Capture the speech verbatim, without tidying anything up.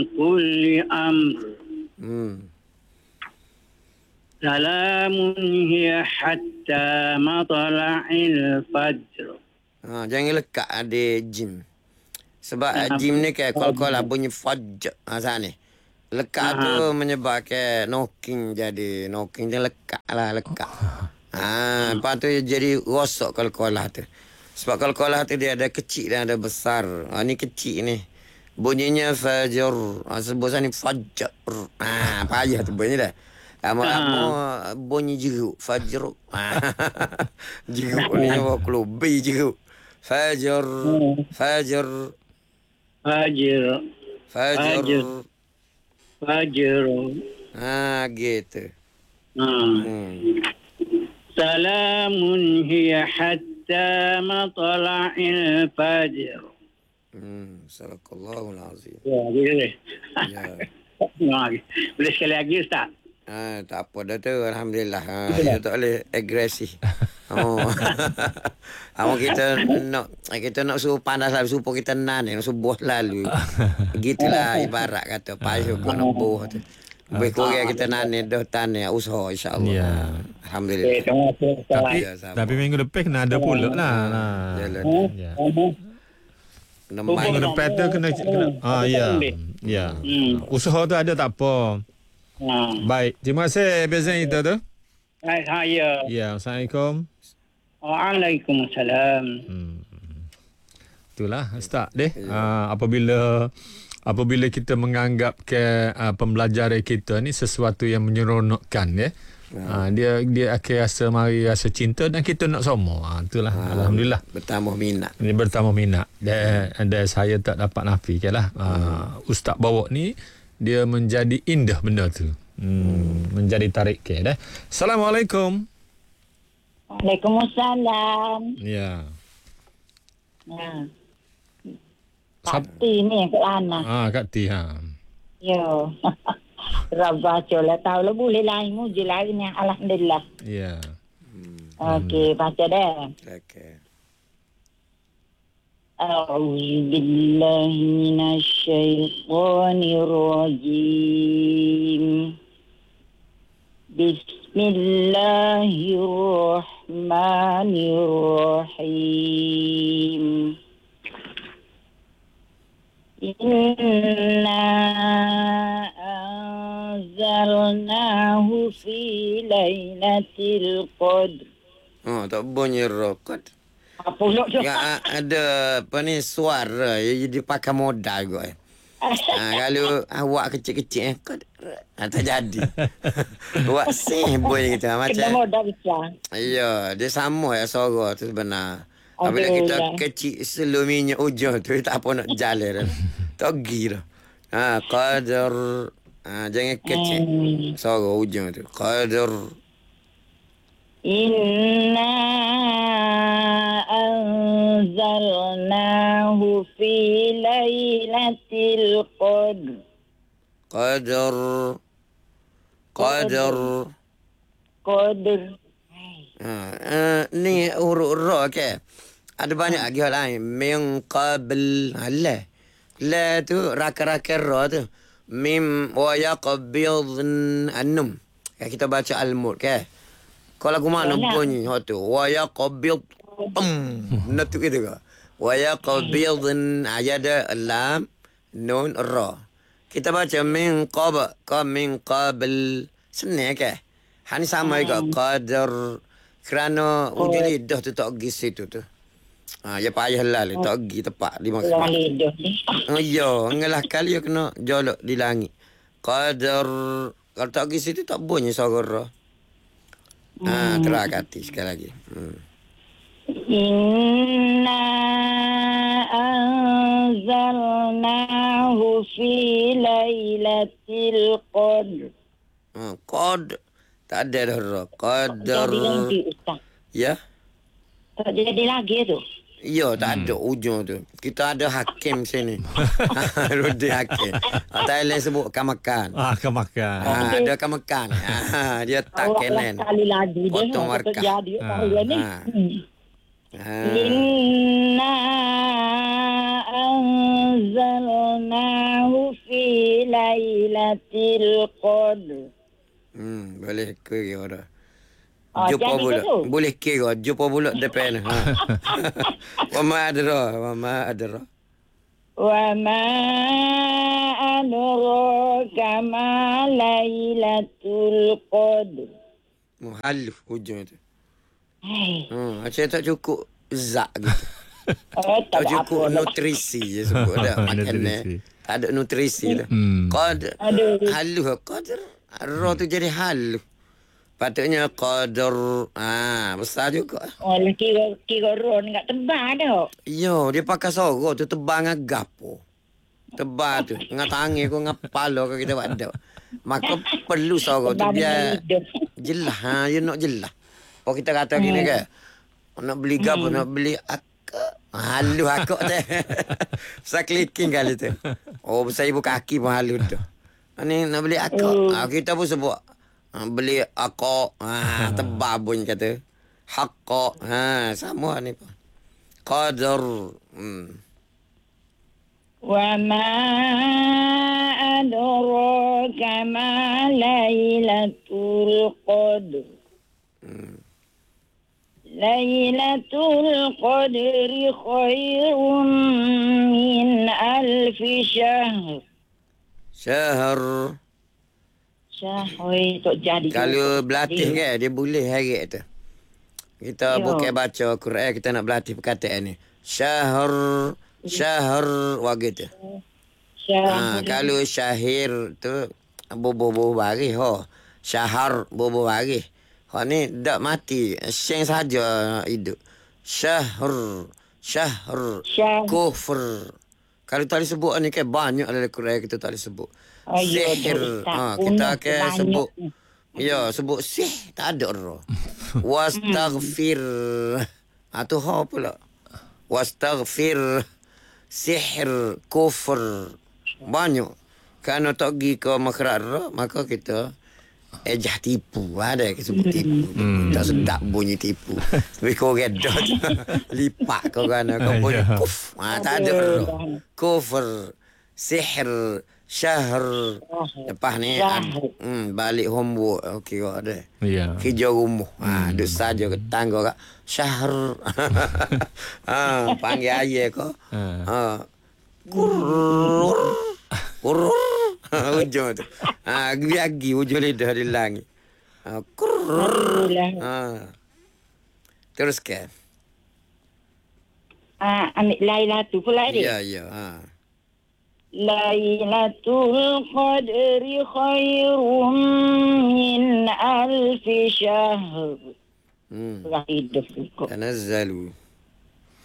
كل أمر Hmm. سلام هي حتى مطلع الفجر. Ha, jangan lekat ada jim. Sebab uh, jim ni kan kol-kol bunyi fajr. Ha, sana ni. Lekat tu Aha. menyebabkan knocking jadi. Knocking dia lekat lah, lekat. Ha, lepas tu jadi rosak kol-kolah tu. Sebab kol-kolah tu dia ada kecil dan ada besar. Ha, ni kecil ni. Bunyinya fajr. Ha, sebut sana ni fajr. Ha, payah tu bunyi dah. Lama-lama bunyi jeruk. Fajr. Ha, jeruk ni bawa kelubi jeruk. Fajr. Fajr. Fajr. Fajr. Fajr. Fajr. Ha, gitu. Hmm. Hmm. سلام هي حتى مطلع الفجر. Hmm. Sadaqallahul azim. Ya, boleh. Ya. Boleh sekali lagi, Ustaz? Ha, tak apa dah tu. Alhamdulillah. Ha, dia tak boleh agresif. Oh. Kamu kita nak kita nak suruh panas lah, supaya kita nan, nak suruh buah lalu. Gitulah ibarat kata payah kau nak buah tu. Lebih kurang kita nan dah tanah usaha insya-Allah. Ya. Alhamdulillah. Eh, terima kasih, Ustaz. Tapi Ya, sama. tapi minggu depan kena ada pula lah. Nah. Jalan. Ya. Nampak. Minggu depan tu kena, kena ah ya. Ya. Hmm. Usaha tu ada tak apa. Ha. Baik, terima kasih biasa itu tu. Hai, saya. Ya, Assalamualaikum. Waalaikumsalam. Hmm. Itulah Ustaz deh. Uh, apabila apabila kita menganggap ke uh, pembelajaran kita ni sesuatu yang menyeronokkan ya. Uh, dia dia akan rasa mari rasa cinta dan kita nak sama. Uh, itulah Ha, alhamdulillah. bertambah minat. Ini bertambah minat dan, dan saya tak dapat nafikan lah. Uh, Ustaz bawa ni dia menjadi indah benda tu. Hmm, menjadi tarik ke dah. Assalamualaikum. Waalaikumsalam. Ya. Ya. Sab- Sakti ni kat Lana. ah Kak Ti ha. Yo. Rabah cola tahu lah boleh lain mu je lain yang alhamdulillah. Ya. Okey, baca dah. Okey. أعوذ بالله من الشيطان الرجيم بسم الله الرحمن الرحيم إنا أنزلناه في ليلة القدر. Oh, tak bunyi rokok. Apa pula tu? Ya, ada apa ni suara yang jadi pakai modal kau. Ha, kalau awak kecil-kecil eh, kau ha, tak jadi. Awak sih boy kita Kena macam. modal besar. Ya, dia sama ya suara tu sebenar. Apabila kita Aduh, ya. kecil seluminya ujung tu tak apa nak jalan dah. Tak gira. Ha, qadar. Ha, jangan kecil. Hmm. Suara ujung tu. Qadar. إنا أنزلناه في ليلة القدر. Qadar. Qadar. قدر. Ha, uh, ni huruf ra ke? Ada banyak lagi hal lain. Min qabl. Ha, la. La tu raka-raka ra tu. Mim wa yaqbidun an-num. Ya, kita baca al-mud ke? Kalau aku mana bunyi hak tu. Wa yaqbid. Um. Benda tu gitu ke? Wa yaqbidun ayada lam nun ra. Kita baca min qab ka min qabl. Senang ke? Hani sama juga qadar. Kerana wujud lidah tu tak pergi situ tu. Ha, ya payah lah le, tak pergi tepat di maksud. Orang lidah ni. Oh ya, ngalah kali ya kena jolok di langit. Qadar. Kalau tak pergi situ tak bunyi suara ra. Ha, terakati sekali lagi. Hmm. إنا أنزلناه في ليلة القدر. Ha, qad. Tak ada dah ra. Tak Qadar. jadi lagi Ustaz. Ya? Tak jadi lagi tu. Ya, tak ada ujung tu. Kita ada hakim sini. Rudi hakim. Ha, Thailand sebut kamakan. Ah, akan makan. Ha, ada kamakan. Ha, dia tak Awak kenen. lah sekali lagi dia. Potong Awak markah. terjadi Ah, tahun ni. ah. Hmm. Ha. Inna anzalnahu fi lailatul qadr. Hmm, boleh kira dah. Ah, Jumpa jadi pula. ke tu? Boleh kira. Jumpa pula depan. Ha. Wa ma adra. Wa ma adra. Wa ma adraka ma lailatul qadr. Muhalif hujung itu. Hai. Hmm, macam tak cukup zat gitu. Oh, Tak tak ada cukup apa. nutrisi je sebut dah. Makan Nutrisi. eh. Tak ada nutrisi dah. Hmm. Qad Aduh. haluh qadar. Ra tu jadi haluh. Patutnya qadar. Ah, besar juga. Oh, kira kira ron kat tebal dah. Yo, dia pakai sorok tu tebang dengan gapo. Tebal tu. Dengan tangan ko dengan kepala ko kita buat dah. Maka perlu sorok tu Tebal biar dengan hidup. jelas. Ha, dia nak jelas. Oh kita kata gini ke? Nak beli gapo, nak beli akak. Halu akak tu. Saya clicking kali tu. Oh, saya ibu kaki pun halu tu. Ni nak beli akak. Ha, kita pun sebut. Ha, beli akak. Ha, tebal pun kata. Hakak. Ha, sama ni pun. Qadar. Hmm. Wa ma adraka ma lailatul qadr. Lailatul qadri khairun min alfi syahr. Syahr. Syahr tak jadi. Kalau berlatih kan, dia boleh hari tu. Kita Yo. bukan baca Quran, kita nak berlatih perkataan ni. Syahr. Syahr. Wagi tu. Syahr. Ha, kalau syahir tu bobo-bobo bagi ho. Syahar bobo bagi. Ha ni dak mati. Syeng saja hidup. Syahr. Syahr. Syahr. Kufr. Kalau tak disebut ni kan banyak dalam Quran kita tak disebut. Oh, ya, Sihir. tak Ha, punya kita akan banyak. sebut. Ya, sebut sih tak ada roh. Wastaghfir. Ha tu ha pula. Wastaghfir. Sihir, kufur. Banyak. Kalau tak pergi ke makhraj ra, maka kita ejah tipu. Ada yang sebut tipu. Hmm. Tak sedap bunyi tipu. Tapi kau redot. Lipat kau kan. Kau bunyi Ya. kuf. Ha, tak ada ra. Kufur. Sihir. Syahr. Lepas ni Syahr. ad- hmm, balik homework. Okey kau ada. Ya. Kerja rumah. Ha, duduk saja ke tangga kak. Syahr. ha, panggil ayah kau. Ha. Ha. Kurur. Kurur. Ha, ujung tu. Ha, gigi ujung lidah di langit. Ha, kurur. Ha. Teruskan. Ah, ambil Lailatul pula dia. Ya, ya. Ha. Lailatul qadri khairun min alfi syahr. Hmm. Surah hidup tu. Tanazzalu.